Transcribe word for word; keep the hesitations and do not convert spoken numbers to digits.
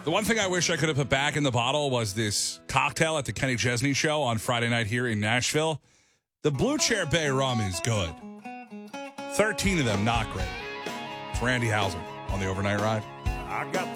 The one thing I wish I could have put back in the bottle was this cocktail at the Kenny Chesney show on Friday night here in Nashville. The Blue Chair Bay rum is good. thirteen of them, not great. It's Randy Housen on the overnight ride. I got